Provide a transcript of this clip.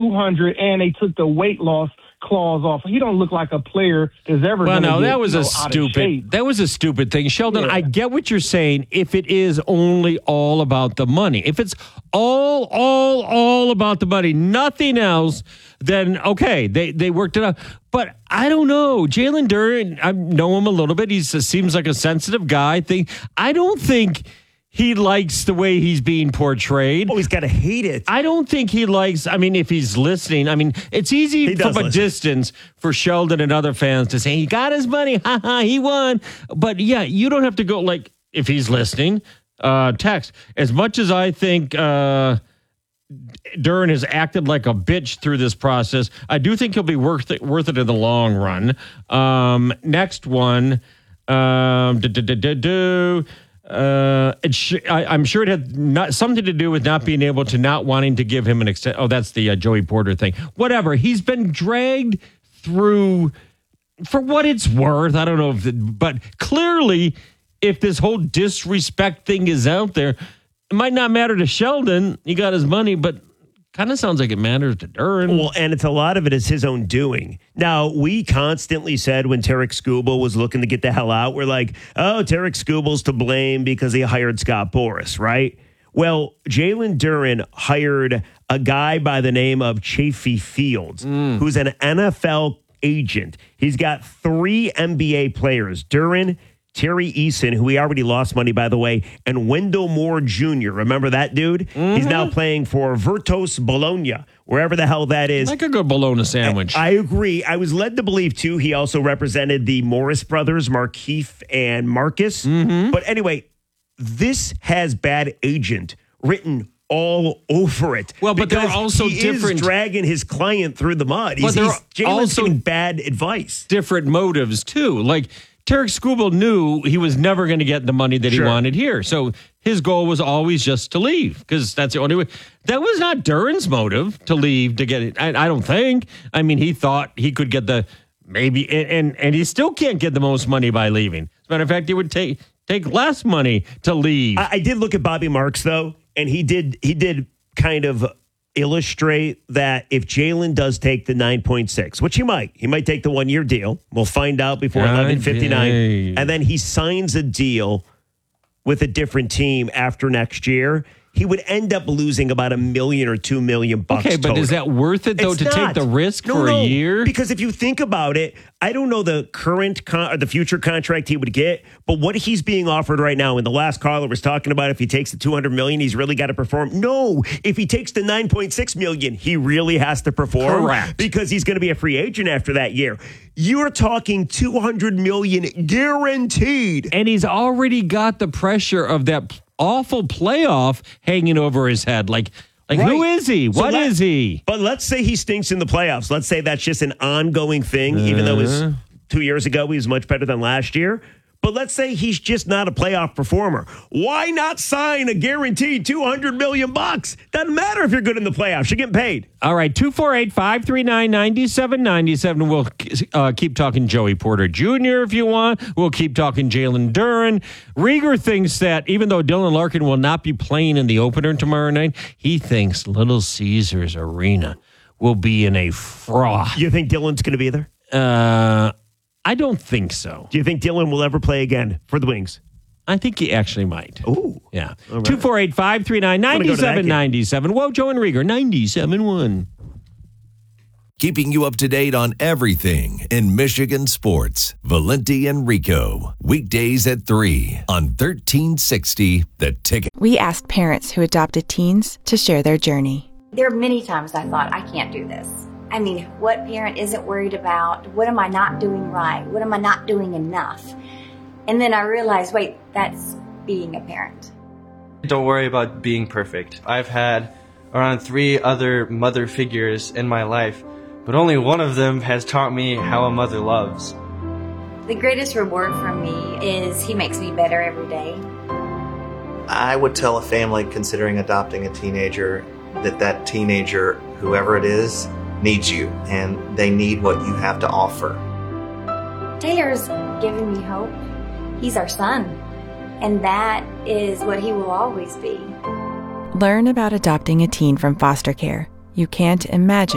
$200 and they took the weight loss clause off. He don't look like a player that's ever going to get, that was a stupid thing. Sheldon, Yeah. I get what you're saying if it is only all about the money. If it's all about the money, nothing else, then okay, they worked it out. But I don't know. Jalen Duren, I know him a little bit. He seems like a sensitive guy. I don't think he likes the way he's being portrayed. Oh, he's got to hate it. I don't think he likes, if he's listening, it's easy from a distance for Sheldon and other fans to say, he got his money, he won. But yeah, you don't have to go, if he's listening, text. As much as I think Duren has acted like a bitch through this process, I do think he'll be worth it in the long run. Next one, I'm sure it had something to do with not being able to not wanting to give him an extent. Oh, that's the Joey Porter thing. Whatever. He's been dragged through for what it's worth. I don't know but clearly if this whole disrespect thing is out there, it might not matter to Sheldon. He got his money, but kind of sounds like it matters to Duren. Well, and a lot of it is his own doing. Now, we constantly said when Tarek Skubal was looking to get the hell out, we're like, oh, Tarek Skubal's to blame because he hired Scott Boras, right? Well, Jalen Duren hired a guy by the name of Chafee Fields, who's an NFL agent. He's got 3 NBA players, Duren, Terry Eason, who he already lost money, by the way, and Wendell Moore Jr. Remember that dude? Mm-hmm. He's now playing for Virtus Bologna, wherever the hell that is. Like a good bologna sandwich. I agree. I was led to believe, too, he also represented the Morris brothers, Markieff and Marcus. Mm-hmm. But anyway, this has bad agent written all over it. Well, but they're also he different. Is dragging his client through the mud. Jalen's also giving bad advice. Different motives, too. Like, Tarek Skubal knew he was never going to get the money that he wanted here. So his goal was always just to leave because that's the only way. That was not Duren's motive to leave to get it. I don't think. He thought he could get maybe, and he still can't get the most money by leaving. As a matter of fact, he would take less money to leave. I did look at Bobby Marks, though, and he did kind of illustrate that if Jalen does take the 9.6, which he might take the 1-year deal. We'll find out before 11:59, and then he signs a deal with a different team after next year. He would end up losing about $1 million or $2 million bucks. Okay, but total. is that worth it though take the risk for a year? Because if you think about it, I don't know the current or the future contract he would get, but what he's being offered right now. And the last caller was talking about if he takes the $200 million, he's really got to perform. No, if he takes the $9.6 million, he really has to perform. Correct, because he's going to be a free agent after that year. You're talking $200 million guaranteed, and he's already got the pressure of that awful playoff hanging over his head. Like who is he? What is he? But let's say he stinks in the playoffs. Let's say that's just an ongoing thing, even though it was 2 years ago, he was much better than last year. But let's say he's just not a playoff performer. Why not sign a guaranteed $200 million? Doesn't matter if you're good in the playoffs. You're getting paid. All right, 248-539-9797. We'll keep talking Joey Porter Jr. if you want. We'll keep talking Jalen Duren. Rieger thinks that even though Dylan Larkin will not be playing in the opener tomorrow night, he thinks Little Caesars Arena will be in a froth. You think Dylan's going to be there? I don't think so. Do you think Dylan will ever play again for the Wings? I think he actually might. Ooh. Yeah. Right. 248-539-9797. Whoa, Joe and Rieger, 97.1. Keeping you up to date on everything in Michigan sports. Valenti and Rico. Weekdays at 3 on 1360 The Ticket. We asked parents who adopted teens to share their journey. There are many times I thought, I can't do this. What parent isn't worried about? What am I not doing right? What am I not doing enough? And then I realized, wait, that's being a parent. Don't worry about being perfect. I've had around 3 other mother figures in my life, but only one of them has taught me how a mother loves. The greatest reward for me is he makes me better every day. I would tell a family considering adopting a teenager that teenager, whoever it is, needs you, and they need what you have to offer. Taylor's given me hope. He's our son, and that is what he will always be. Learn about adopting a teen from foster care. You can't imagine